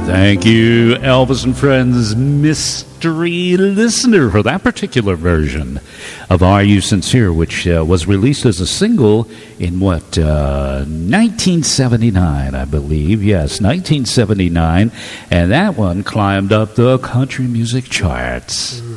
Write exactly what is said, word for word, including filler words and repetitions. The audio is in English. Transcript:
Thank you, Elvis and Friends Mystery Listener, for that particular version of Are You Sincere, which uh, was released as a single in, what, uh, nineteen seventy-nine, I believe. Yes, nineteen seventy-nine. And that one climbed up the country music charts.